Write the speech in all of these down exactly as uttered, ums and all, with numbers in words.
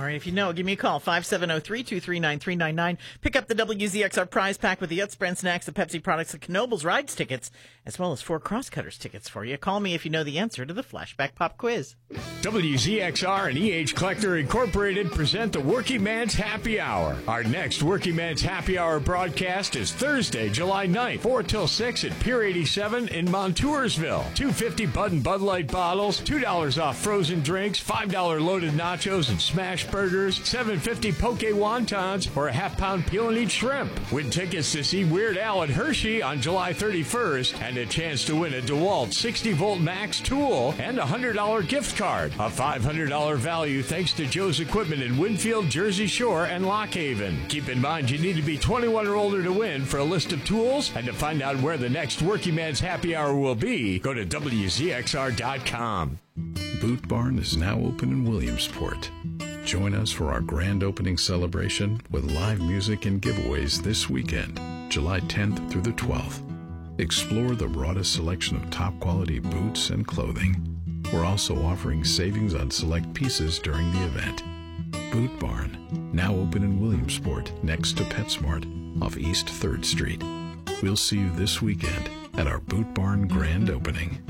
right, if you know, give me a call, five seven zero, three two three, nine three nine nine. Pick up the W Z X R prize pack with the Utz brand snacks, the Pepsi products, the Knoebels Rides tickets, as well as four Crosscutters tickets for you. Call me if you know the answer to the Flashback Pop Quiz. W Z X R and E H Collector Incorporated present the Working Man's Happy Hour. Our next Working Man's Happy Hour broadcast is Thursday, July ninth, four till six at Pier eighty-seven in Montoursville. two dollars and fifty cents Bud and Bud Light bottles, two dollars off frozen drinks, five dollars loaded nachos and smash burgers, seven dollars and fifty cents poke wontons, or a half-pound peel-and-eat shrimp. Win tickets to see Weird Al at Hershey on July thirty-first and a chance to win a DeWalt sixty volt Max tool and a one hundred dollars gift card. A five hundred dollars value thanks to Joe's Equipment in Winfield, Jersey Shore, and Lock Haven. Keep in mind you need to be twenty-one or older to win. For a list of tools and to find out where the next Working Man's Happy Hour will be, go to W Z X R dot com. Boot Barn is now open in Williamsport. Join us for our grand opening celebration with live music and giveaways this weekend, July tenth through the twelfth. Explore the broadest selection of top-quality boots and clothing. We're also offering savings on select pieces during the event. Boot Barn, now open in Williamsport next to PetSmart off East third Street. We'll see you this weekend at our Boot Barn grand opening.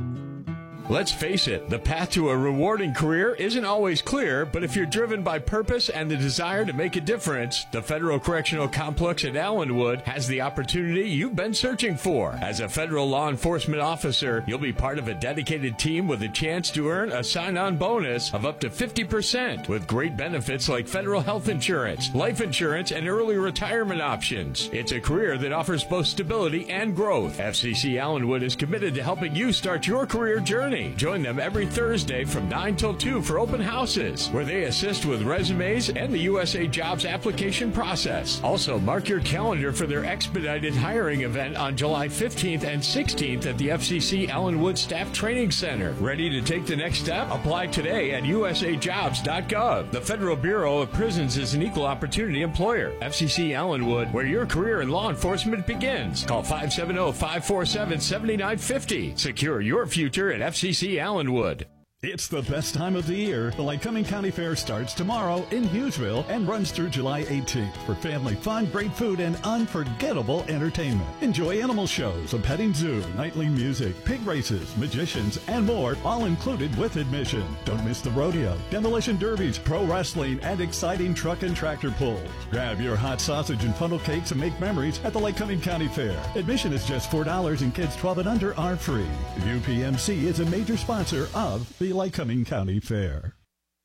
Let's face it, the path to a rewarding career isn't always clear, but if you're driven by purpose and the desire to make a difference, the Federal Correctional Complex at Allenwood has the opportunity you've been searching for. As a federal law enforcement officer, you'll be part of a dedicated team with a chance to earn a sign-on bonus of up to fifty percent with great benefits like federal health insurance, life insurance, and early retirement options. It's a career that offers both stability and growth. F C C Allenwood is committed to helping you start your career journey. Join them every Thursday from nine till two for open houses, where they assist with resumes and the U S A Jobs application process. Also, mark your calendar for their expedited hiring event on July fifteenth and sixteenth at the F C C Allenwood Staff Training Center. Ready to take the next step? Apply today at U S A jobs dot gov. The Federal Bureau of Prisons is an equal opportunity employer. F C C Allenwood, where your career in law enforcement begins. Call five seven zero, five four seven, seven nine five zero. Secure your future at F C C Allenwood. It's the best time of the year. The Lycoming County Fair starts tomorrow in Hughesville and runs through July eighteenth for family fun, great food, and unforgettable entertainment. Enjoy animal shows, a petting zoo, nightly music, pig races, magicians, and more, all included with admission. Don't miss the rodeo, demolition derbies, pro wrestling, and exciting truck and tractor pulls. Grab your hot sausage and funnel cakes and make memories at the Lycoming County Fair. Admission is just four dollars and kids twelve and under are free. U P M C is a major sponsor of the Lycoming County Fair.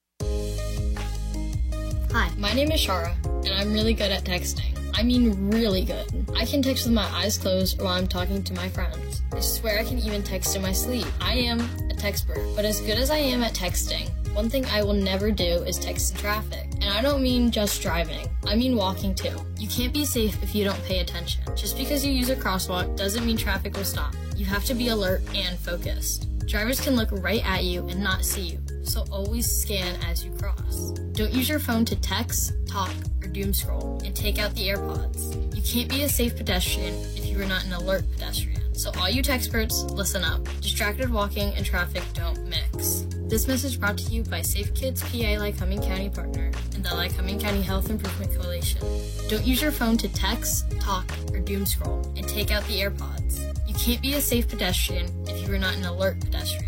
Hi, my name is Shara, and I'm really good at texting. I mean really good. I can text with my eyes closed while I'm talking to my friends. I swear I can even text in my sleep. I am a textbird, but as good as I am at texting, one thing I will never do is text in traffic. And I don't mean just driving. I mean walking too. You can't be safe if you don't pay attention. Just because you use a crosswalk doesn't mean traffic will stop. You have to be alert and focused. Drivers can look right at you and not see you, so always scan as you cross. Don't use your phone to text, talk, or doom scroll, and take out the AirPods. You can't be a safe pedestrian if you are not an alert pedestrian. So all you textbirds, listen up. Distracted walking and traffic don't mix. This message brought to you by Safe Kids P A Lycoming County Partner and the Lycoming County Health Improvement Coalition. Don't use your phone to text, talk, or doom scroll, and take out the AirPods. You can't be a safe pedestrian if you are not an alert pedestrian.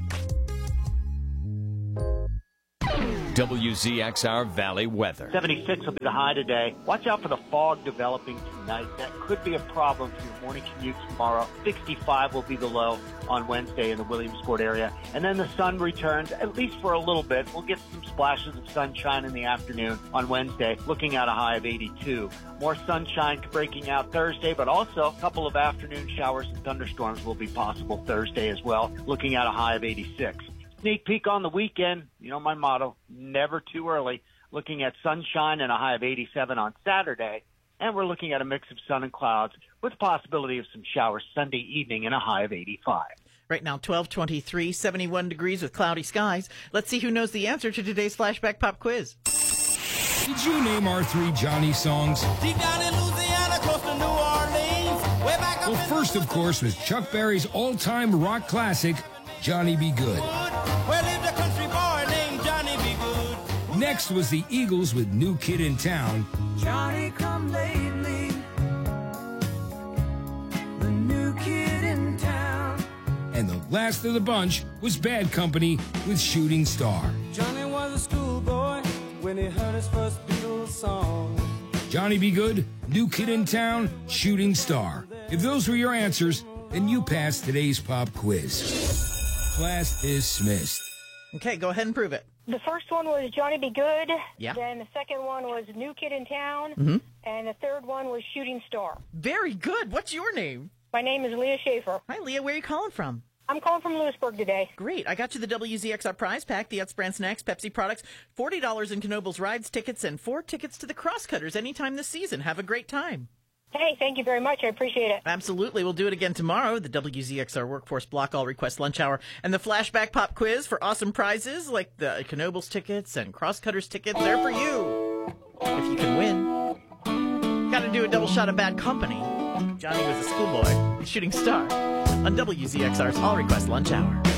W Z X R Valley weather. seventy-six will be the high today. Watch out for the fog developing tonight. That could be a problem for your morning commute tomorrow. sixty-five will be the low on Wednesday in the Williamsport area. And then the sun returns, at least for a little bit. We'll get some splashes of sunshine in the afternoon on Wednesday, looking at a high of eighty-two. More sunshine breaking out Thursday, but also a couple of afternoon showers and thunderstorms will be possible Thursday as well, looking at a high of eighty-six. Sneak peek on the weekend, you know my motto, never too early. Looking at sunshine and a high of eighty-seven on Saturday, and we're looking at a mix of sun and clouds with possibility of some showers Sunday evening and a high of eighty-five. Right now, twelve twenty-three, seventy-one degrees with cloudy skies. Let's see who knows the answer to today's Flashback Pop Quiz. Did you name our three Johnny songs? Deep down in Louisiana, close to New Orleans. Way back up well, first, of course, was Chuck Berry's all-time rock classic, Johnny Be Good. Where lived a country boy named Johnny Be Good. Next was the Eagles with New Kid in Town. Johnny come lately, the new kid in town. And the last of the bunch was Bad Company with Shooting Star. Johnny was a schoolboy when he heard his first Beatles song. Johnny B. Good, New Kid in Town, Shooting Star. If those were your answers, then you passed today's pop quiz. Class dismissed. Okay, go ahead and prove it. The first one was Johnny Be Good. Yeah. Then the second one was New Kid in Town. Mm-hmm. And the third one was Shooting Star. Very good. What's your name? My name is Leah Schaefer. Hi, Leah. Where are you calling from? I'm calling from Lewisburg today. Great. I got you the W Z X R prize pack, the Utz brand snacks, Pepsi products, forty dollars in Knoebels rides tickets, and four tickets to the Crosscutters anytime this season. Have a great time. Hey, thank you very much. I appreciate it. Absolutely. We'll do it again tomorrow. The W Z X R Workforce Block All Request Lunch Hour and the Flashback Pop Quiz for awesome prizes like the Knoebels tickets and Crosscutters tickets. They're for you. If you can win. Got to do a double shot of Bad Company. Johnny was a schoolboy, Shooting Star, on W Z X R's All Request Lunch Hour.